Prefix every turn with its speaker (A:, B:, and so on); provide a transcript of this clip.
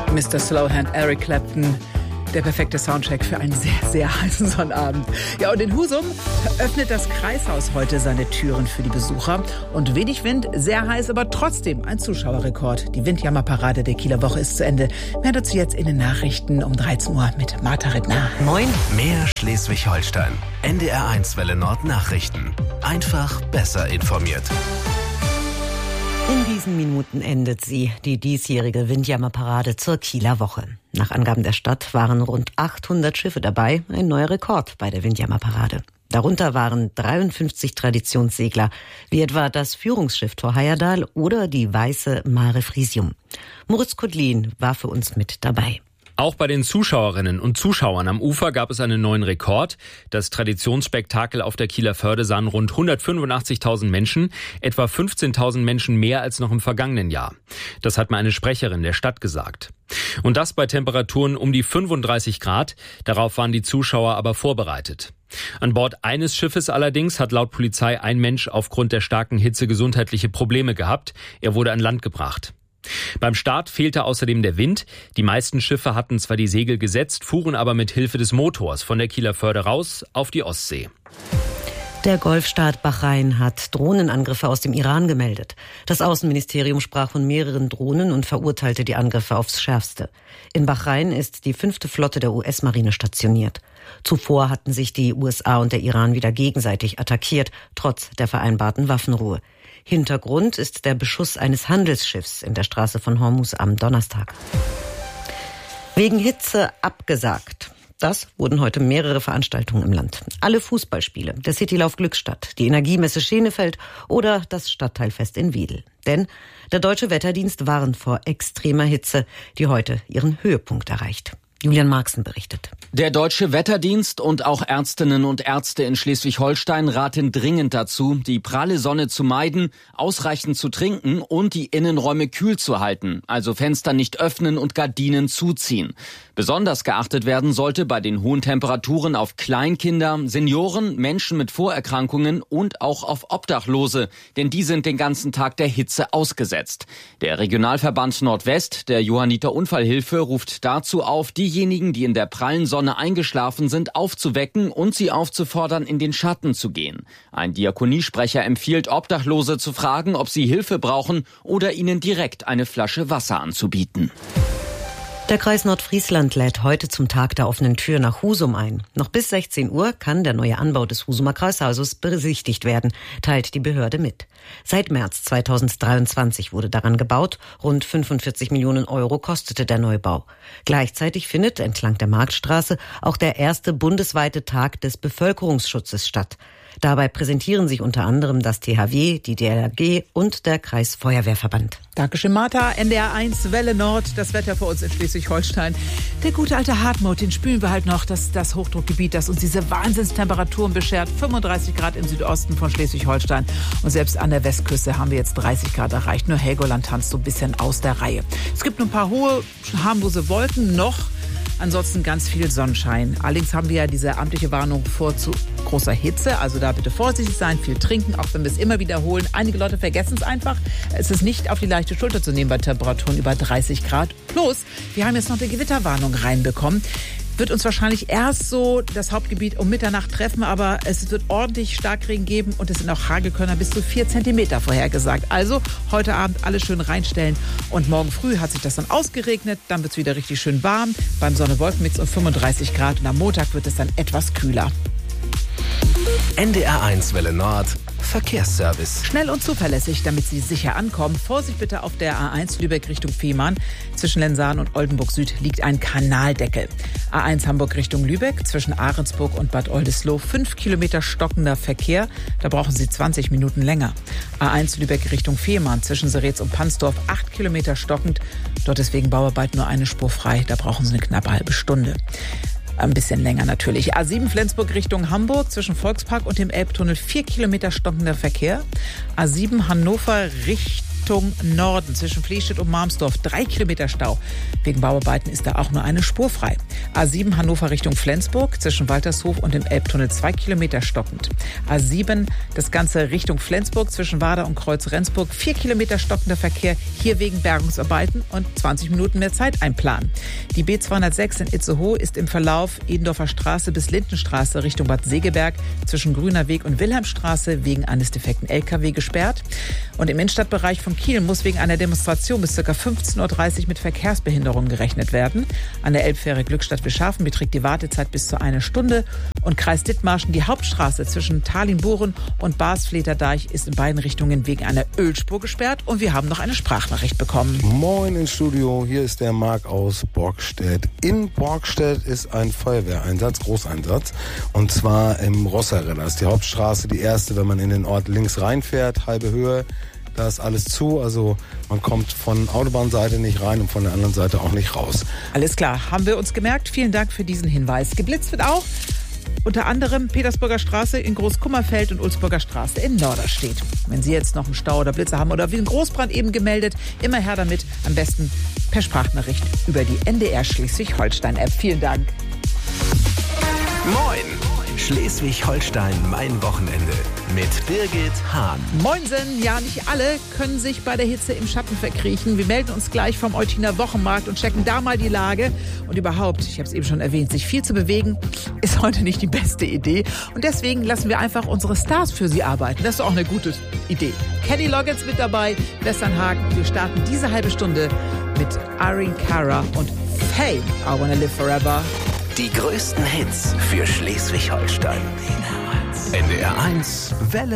A: Mr. Slowhand, Eric Clapton. Der perfekte Soundtrack für einen sehr, sehr heißen Sonnabend. Ja, und in Husum öffnet das Kreishaus heute seine Türen für die Besucher. Und wenig Wind, sehr heiß, aber trotzdem ein Zuschauerrekord. Die Windjammerparade der Kieler Woche ist zu Ende. Mehr dazu jetzt in den Nachrichten um 13 Uhr mit Martha Rittner.
B: Moin. Mehr Schleswig-Holstein. NDR1 Welle Nord Nachrichten. Einfach besser informiert.
C: In diesen Minuten endet sie, die diesjährige Windjammerparade zur Kieler Woche. Nach Angaben der Stadt waren rund 800 Schiffe dabei, ein neuer Rekord bei der Windjammerparade. Darunter waren 53 Traditionssegler, wie etwa das Führungsschiff Thor Heyerdahl oder die weiße Mare Frisium. Moritz Kudlin war für uns mit dabei.
D: Auch bei den Zuschauerinnen und Zuschauern am Ufer gab es einen neuen Rekord. Das Traditionsspektakel auf der Kieler Förde sahen rund 185.000 Menschen, etwa 15.000 Menschen mehr als noch im vergangenen Jahr. Das hat mir eine Sprecherin der Stadt gesagt. Und das bei Temperaturen um die 35 Grad. Darauf waren die Zuschauer aber vorbereitet. An Bord eines Schiffes allerdings hat laut Polizei ein Mensch aufgrund der starken Hitze gesundheitliche Probleme gehabt. Er wurde an Land gebracht. Beim Start fehlte außerdem der Wind. Die meisten Schiffe hatten zwar die Segel gesetzt, fuhren aber mit Hilfe des Motors von der Kieler Förde raus auf die Ostsee.
C: Der Golfstaat Bahrain hat Drohnenangriffe aus dem Iran gemeldet. Das Außenministerium sprach von mehreren Drohnen und verurteilte die Angriffe aufs Schärfste. In Bahrain ist die 5. Flotte der US-Marine stationiert. Zuvor hatten sich die USA und der Iran wieder gegenseitig attackiert, trotz der vereinbarten Waffenruhe. Hintergrund ist der Beschuss eines Handelsschiffs in der Straße von Hormuz am Donnerstag. Wegen Hitze abgesagt. Das wurden heute mehrere Veranstaltungen im Land. Alle Fußballspiele, der Citylauf Glückstadt, die Energiemesse Schenefeld oder das Stadtteilfest in Wedel. Denn der Deutsche Wetterdienst warnt vor extremer Hitze, die heute ihren Höhepunkt erreicht. Julian Marxen berichtet.
E: Der Deutsche Wetterdienst und auch Ärztinnen und Ärzte in Schleswig-Holstein raten dringend dazu, die pralle Sonne zu meiden, ausreichend zu trinken und die Innenräume kühl zu halten, also Fenster nicht öffnen und Gardinen zuziehen. Besonders geachtet werden sollte bei den hohen Temperaturen auf Kleinkinder, Senioren, Menschen mit Vorerkrankungen und auch auf Obdachlose, denn die sind den ganzen Tag der Hitze ausgesetzt. Der Regionalverband Nordwest der Johanniter Unfallhilfe ruft dazu auf, diejenigen, die in der prallen Sonne eingeschlafen sind, aufzuwecken und sie aufzufordern, in den Schatten zu gehen. Ein Diakoniesprecher empfiehlt, Obdachlose zu fragen, ob sie Hilfe brauchen oder ihnen direkt eine Flasche Wasser anzubieten.
C: Der Kreis Nordfriesland lädt heute zum Tag der offenen Tür nach Husum ein. Noch bis 16 Uhr kann der neue Anbau des Husumer Kreishauses besichtigt werden, teilt die Behörde mit. Seit März 2023 wurde daran gebaut. Rund 45 Millionen Euro kostete der Neubau. Gleichzeitig findet entlang der Marktstraße auch der erste bundesweite Tag des Bevölkerungsschutzes statt. Dabei präsentieren sich unter anderem das THW, die DLRG und der Kreisfeuerwehrverband.
A: Dankeschön, Martha. NDR1 Welle Nord, das Wetter für uns in Schleswig-Holstein. Der gute alte Hartmut, den spülen wir halt noch. Das Hochdruckgebiet, das uns diese Wahnsinnstemperaturen beschert. 35 Grad im Südosten von Schleswig-Holstein. Und selbst an der Westküste haben wir jetzt 30 Grad erreicht. Nur Helgoland tanzt so ein bisschen aus der Reihe. Es gibt nur ein paar hohe, harmlose Wolken noch. Ansonsten ganz viel Sonnenschein. Allerdings haben wir ja diese amtliche Warnung vor zu großer Hitze. Also da bitte vorsichtig sein, viel trinken, auch wenn wir es immer wiederholen. Einige Leute vergessen es einfach. Es ist nicht auf die leichte Schulter zu nehmen bei Temperaturen über 30 Grad. Plus, wir haben jetzt noch eine Gewitterwarnung reinbekommen. Wird uns wahrscheinlich erst so das Hauptgebiet um Mitternacht treffen, aber es wird ordentlich Starkregen geben und es sind auch Hagelkörner bis zu 4 Zentimeter vorhergesagt. Also heute Abend alles schön reinstellen und morgen früh hat sich das dann ausgeregnet, dann wird es wieder richtig schön warm beim Sonne-Wolken-Mix um 35 Grad und am Montag wird es dann etwas kühler.
B: NDR1 Welle Nord Verkehrsservice.
A: Schnell und zuverlässig, damit Sie sicher ankommen. Vorsicht bitte auf der A1 Lübeck Richtung Fehmarn. Zwischen Lensahn und Oldenburg Süd liegt ein Kanaldeckel. A1 Hamburg Richtung Lübeck zwischen Ahrensburg und Bad Oldesloe 5 Kilometer stockender Verkehr. Da brauchen Sie 20 Minuten länger. A1 Lübeck Richtung Fehmarn zwischen Seretz und Pansdorf 8 Kilometer stockend. Dort ist wegen Bauarbeit nur eine Spur frei. Da brauchen Sie eine knappe halbe Stunde. Ein bisschen länger natürlich. A7 Flensburg Richtung Hamburg zwischen Volkspark und dem Elbtunnel 4 Kilometer stockender Verkehr. A7 Hannover Richtung Richtung Norden zwischen Fließstedt und Marmsdorf 3 Kilometer Stau. Wegen Bauarbeiten ist da auch nur eine Spur frei. A7 Hannover Richtung Flensburg zwischen Waltershof und dem Elbtunnel 2 Kilometer stockend. A7 das Ganze Richtung Flensburg zwischen Warder und Kreuz Rendsburg 4 Kilometer stockender Verkehr. Hier wegen Bergungsarbeiten und 20 Minuten mehr Zeit einplanen. Die B206 in Itzehoe ist im Verlauf Edendorfer Straße bis Lindenstraße Richtung Bad Segeberg zwischen Grüner Weg und Wilhelmstraße wegen eines defekten LKW gesperrt. Und im Innenstadtbereich von Kiel muss wegen einer Demonstration bis ca. 15.30 Uhr mit Verkehrsbehinderungen gerechnet werden. An der Elbfähre Glückstadt-Wischhafen beträgt die Wartezeit bis zu 1 Stunde. Und Kreis Dithmarschen, die Hauptstraße zwischen Thalin-Buren und Bas-Fleterdeich ist in beiden Richtungen wegen einer Ölspur gesperrt. Und wir haben noch eine Sprachnachricht bekommen.
F: Moin ins Studio, hier ist der Marc aus Borgstedt. In Borgstedt ist ein Feuerwehreinsatz, Großeinsatz. Und zwar im Rosserrenner. Das ist die Hauptstraße, die erste, wenn man in den Ort links reinfährt, halbe Höhe. Da ist alles zu, also man kommt von Autobahnseite nicht rein und von der anderen Seite auch nicht raus.
A: Alles klar, haben wir uns gemerkt. Vielen Dank für diesen Hinweis. Geblitzt wird auch unter anderem Petersburger Straße in Großkummerfeld und Ulzburger Straße in Norderstedt. Wenn Sie jetzt noch einen Stau oder Blitze haben oder wie ein Großbrand eben gemeldet, immer her damit, am besten per Sprachnachricht über die NDR Schleswig-Holstein-App. Vielen Dank.
B: Moin! Schleswig-Holstein, mein Wochenende mit Birgit Hahn.
A: Moinsen, ja, nicht alle können sich bei der Hitze im Schatten verkriechen. Wir melden uns gleich vom Eutiner Wochenmarkt und checken da mal die Lage. Und überhaupt, ich habe es eben schon erwähnt, sich viel zu bewegen ist heute nicht die beste Idee. Und deswegen lassen wir einfach unsere Stars für Sie arbeiten. Das ist auch eine gute Idee. Kenny Loggins mit dabei, Westernhagen. Wir starten diese halbe Stunde mit Irene Cara und Fame, I Wanna Live Forever.
B: Die größten Hits für Schleswig-Holstein. NDR 1 Welle